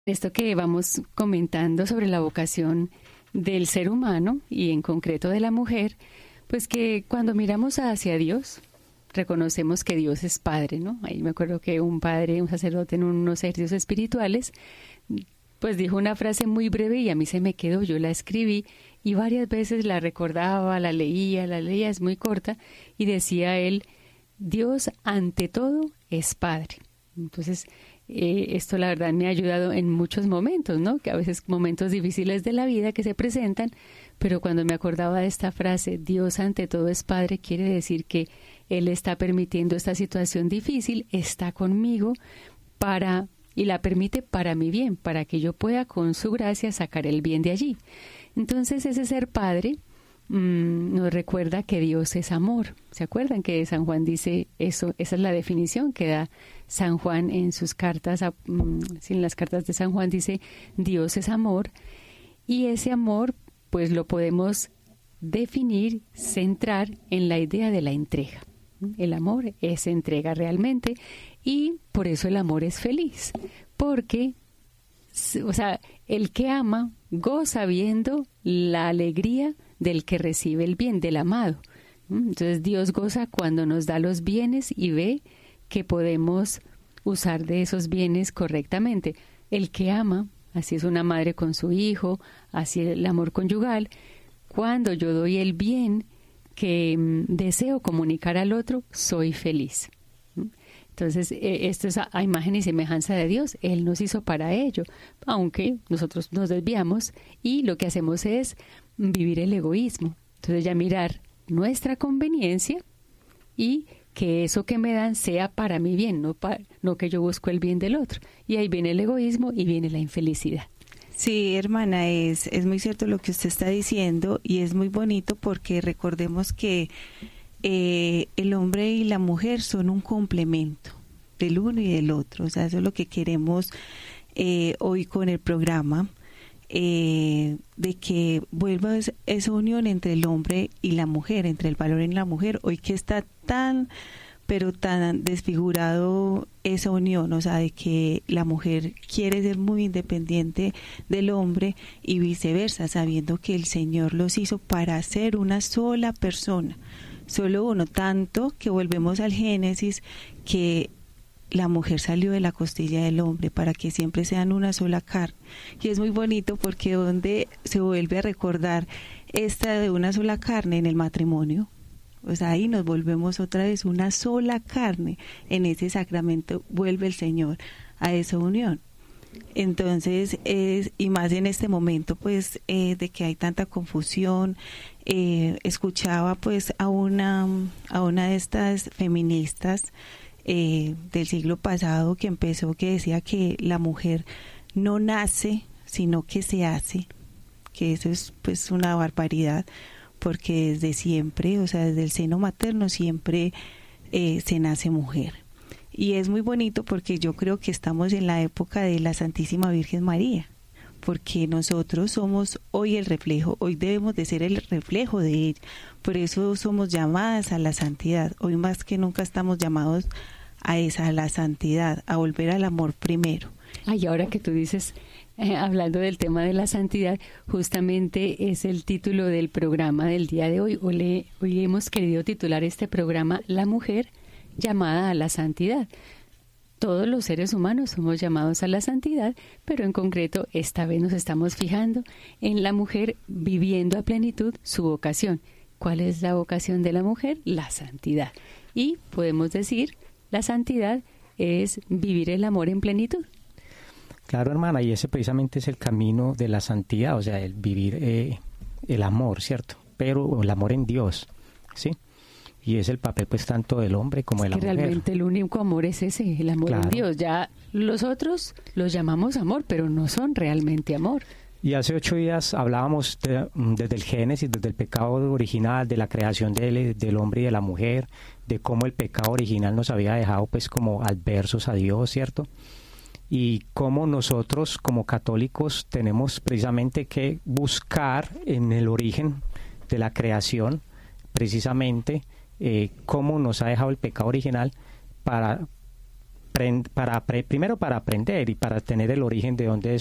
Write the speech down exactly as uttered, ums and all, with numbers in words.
Esto que vamos comentando sobre la vocación del ser humano y en concreto de la mujer, pues que cuando miramos hacia Dios, reconocemos que Dios es Padre, ¿no? Ahí me acuerdo que un padre, un sacerdote en unos ejercicios espirituales, pues dijo una frase muy breve y a mí se me quedó, yo la escribí y varias veces la recordaba, la leía, la leía, es muy corta, y decía él, Dios ante todo es Padre. Entonces, eh, esto la verdad me ha ayudado en muchos momentos, ¿no? Que a veces momentos difíciles de la vida que se presentan, pero cuando me acordaba de esta frase, Dios ante todo es Padre, quiere decir que Él está permitiendo esta situación difícil, está conmigo para, y la permite para mi bien, para que yo pueda con su gracia sacar el bien de allí. Entonces ese ser Padre mmm, nos recuerda que Dios es amor. ¿Se acuerdan que San Juan dice eso? Esa es la definición que da San Juan en sus cartas, a, mmm, en las cartas de San Juan dice Dios es amor, y ese amor pues lo podemos definir, centrar en la idea de la entrega. El amor es entrega realmente, y por eso el amor es feliz, porque, o sea, el que ama goza viendo la alegría del que recibe el bien, del amado. Entonces Dios goza cuando nos da los bienes y ve que podemos usar de esos bienes correctamente. El que ama, así es una madre con su hijo, así el amor conyugal, cuando yo doy el bien que mm, deseo comunicar al otro, soy feliz. Entonces, eh, esto es a, a imagen y semejanza de Dios. Él nos hizo para ello, aunque nosotros nos desviamos y lo que hacemos es vivir el egoísmo. Entonces, ya mirar nuestra conveniencia y que eso que me dan sea para mi bien, no, pa, no que yo busco el bien del otro. Y ahí viene el egoísmo y viene la infelicidad. Sí, hermana, es, es muy cierto lo que usted está diciendo y es muy bonito porque recordemos que eh, el hombre y la mujer son un complemento del uno y del otro. O sea, eso es lo que queremos eh, hoy con el programa, eh, de que vuelva esa unión entre el hombre y la mujer, entre el valor en la mujer, hoy que está tan... pero tan desfigurado esa unión, o sea, de que la mujer quiere ser muy independiente del hombre y viceversa, sabiendo que el Señor los hizo para ser una sola persona, solo uno, tanto que volvemos al Génesis, que la mujer salió de la costilla del hombre para que siempre sean una sola carne. Y es muy bonito porque donde se vuelve a recordar esta de una sola carne en el matrimonio. O sea, ahí nos volvemos otra vez una sola carne. En ese sacramento vuelve el Señor a esa unión. Entonces, es, y más en este momento, pues, eh, de que hay tanta confusión, eh, escuchaba, pues, a una, a una de estas feministas eh, del siglo pasado que empezó, que decía que la mujer no nace, sino que se hace, que eso es, pues, una barbaridad, porque desde siempre, o sea, desde el seno materno siempre eh, se nace mujer. Y es muy bonito porque yo creo que estamos en la época de la Santísima Virgen María, porque nosotros somos hoy el reflejo, hoy debemos de ser el reflejo de ella, por eso somos llamadas a la santidad, hoy más que nunca estamos llamados a esa, a la santidad, a volver al amor primero. Ay, ahora que tú dices... Eh, hablando del tema de la santidad, justamente es el título del programa del día de hoy. Hoy, le, hoy hemos querido titular este programa La mujer llamada a la santidad. Todos los seres humanos somos llamados a la santidad, pero en concreto esta vez nos estamos fijando en la mujer viviendo a plenitud su vocación. ¿Cuál es la vocación de la mujer? La santidad. Y podemos decir, la santidad es vivir el amor en plenitud. Claro, hermana, y ese precisamente es el camino de la santidad, o sea, el vivir eh, el amor, ¿cierto? Pero el amor en Dios, ¿sí? Y es el papel, pues, tanto del hombre como de la mujer. Realmente el único amor es ese, el amor claro. en Dios. Ya los otros los llamamos amor, pero no son realmente amor. Y hace ocho días hablábamos de, desde el Génesis, desde el pecado original, de la creación del, del hombre y de la mujer, de cómo el pecado original nos había dejado, pues, como adversos a Dios, ¿cierto? Y cómo nosotros como católicos tenemos precisamente que buscar en el origen de la creación precisamente eh, cómo nos ha dejado el pecado original para para primero para aprender y para tener el origen de dónde